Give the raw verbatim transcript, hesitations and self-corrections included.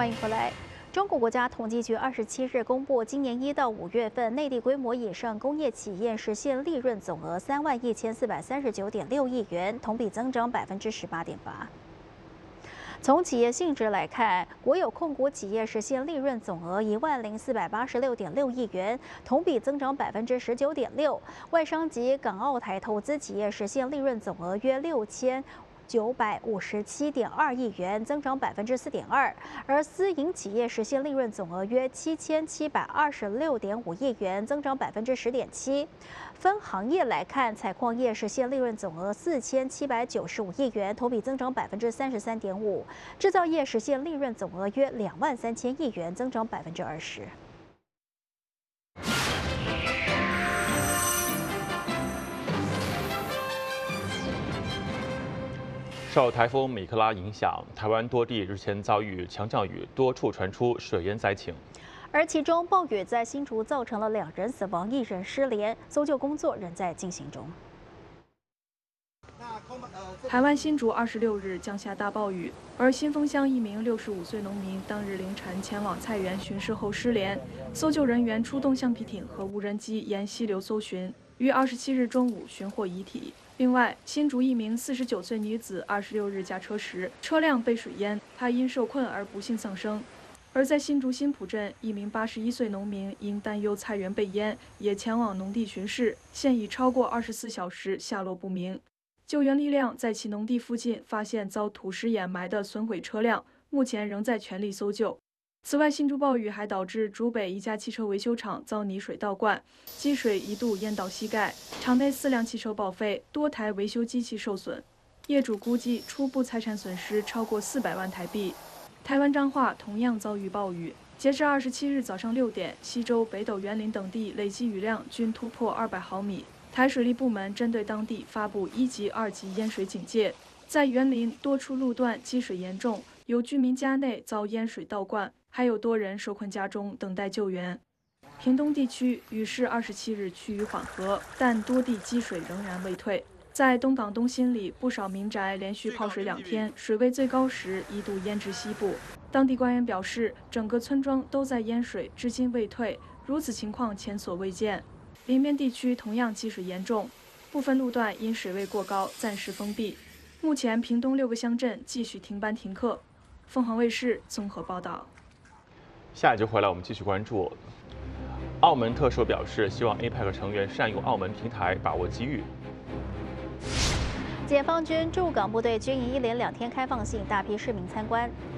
欢迎回来。中国国家统计局二十七日公布，今年一到五月份内地规模以上工业企业实现利润总额三万一千四百三十九点六亿元，同比增长百分之十八点八。从企业性质来看，国有控股企业实现利润总额一万零四百八十六点六亿元，同比增长百分之十九点六；外商及港澳台投资企业实现利润总额约六千。九百五十七点二亿元，增长百分之四点二，而私营企业实现利润总额约七千七百二十六点五亿元，增长百分之十点七。分行业来看，采矿业实现利润总额四千七百九十五亿元，同比增长百分之三十三点五；制造业实现利润总额约两万三千亿元，增长百分之二十。 受台风米克拉影响，台湾多地日前遭遇强降雨，多处传出水淹灾情。 而其中暴雨在新竹造成了两人死亡、一人失联，搜救工作仍在进行中。 台湾新竹二十六日降下大暴雨，而新丰乡一名六十五岁农民当日凌晨前往菜园巡视后失联，搜救人员出动橡皮艇和无人机沿溪流搜寻，于二十七日中午寻获遗体。另外，新竹一名四十九岁女子二十六日驾车时，车辆被水淹，她因受困而不幸丧生。而在新竹新浦镇，一名八十一岁农民因担忧菜园被淹，也前往农地巡视，现已超过二十四小时下落不明。救援力量在其农地附近发现遭土石掩埋的损毁车辆，目前仍在全力搜救。此外，新竹暴雨还导致竹北一家汽车维修厂遭泥水倒灌，积水一度淹到膝盖，厂内四辆汽车报废，多台维修机器受损，业主估计初步财产损失超过四百万台币。台湾彰化同样遭遇暴雨，截至二十七日早上六点，西周、北斗、园林等地累计雨量均突破二百毫米。台水利部门针对当地发布一级、二级淹水警戒，在园林多处路段积水严重，有居民家内遭淹水倒灌。还有多人受困家中等待救援。屏东地区雨势二十七日趋于缓和，但多地积水仍然未退。在东港东新里，不少民宅连续泡水两天，水位最高时一度淹至西部。当地官员表示，整个村庄都在淹水，至今未退，如此情况前所未见。林边地区同样积水严重，部分路段因水位过高暂时封闭。目前，屏东六个乡镇继续停班停课。凤凰卫视综合报道。 下一集回来，我们继续关注。澳门特首表示，希望 A P E C 成员善用澳门平台，把握机遇。 解放军驻港部队军营一连两天开放性，大批市民参观。